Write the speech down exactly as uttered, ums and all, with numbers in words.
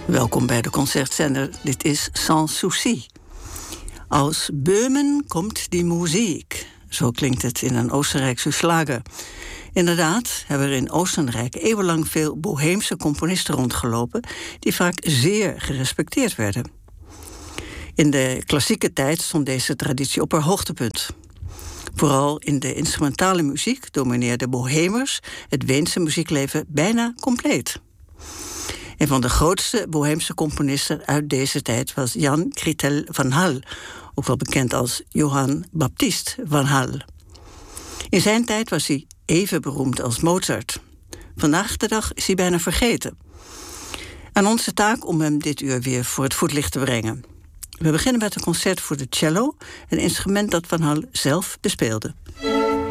Welkom bij de Concertzender. Dit is Sans Souci. Aus Böhmen komt die muziek. Zo klinkt het in een Oostenrijkse slager. Inderdaad hebben er in Oostenrijk eeuwenlang veel boheemse componisten rondgelopen die vaak zeer gerespecteerd werden. In de klassieke tijd stond deze traditie op haar hoogtepunt. Vooral in de instrumentale muziek domineerden bohemers het Weense muziekleven bijna compleet. Een van de grootste boheemse componisten uit deze tijd was Jan Kritel van Hall, ook wel bekend als Johann Baptist van Hall. In zijn tijd was hij even beroemd als Mozart. Vandaag de dag is hij bijna vergeten. Aan ons de taak om hem dit uur weer voor het voetlicht te brengen. We beginnen met een concert voor de cello, een instrument dat Van Hall zelf bespeelde.